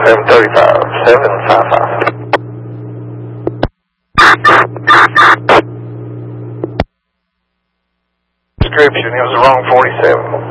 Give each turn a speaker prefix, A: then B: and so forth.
A: 735, 755. Description, it was the wrong 47.